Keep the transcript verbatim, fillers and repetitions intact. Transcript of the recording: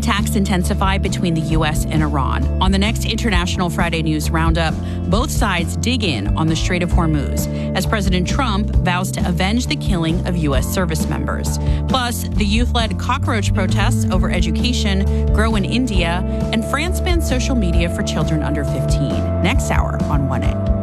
Attacks intensify between the U S and Iran. On the next International Friday News Roundup, both sides dig in on the Strait of Hormuz as President Trump vows to avenge the killing of U S service members. Plus, the youth-led cockroach protests over education grow in India, and France bans social media for children under fifteen. Next hour on one A.